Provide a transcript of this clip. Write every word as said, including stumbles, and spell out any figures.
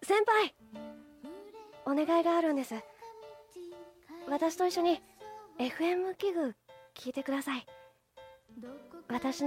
先輩、お願いがあるんです。私と一緒に エフエム 器具聞いてください。私